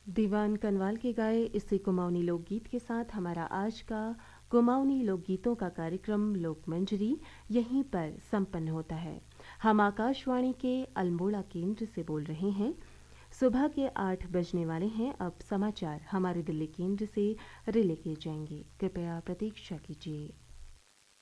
दीवान कनवाल के गाए इसी कुमाऊनी लोकगीत के साथ हमारा आज का कुमाऊनी लोकगीतों का कार्यक्रम लोकमंजरी यहीं पर संपन्न होता है। हम आकाशवाणी के अल्मोड़ा केंद्र से बोल रहे हैं। सुबह के 8 बजने वाले हैं। अब समाचार हमारे दिल्ली केंद्र से रिले किए जाएंगे। कृपया प्रतीक्षा कीजिए।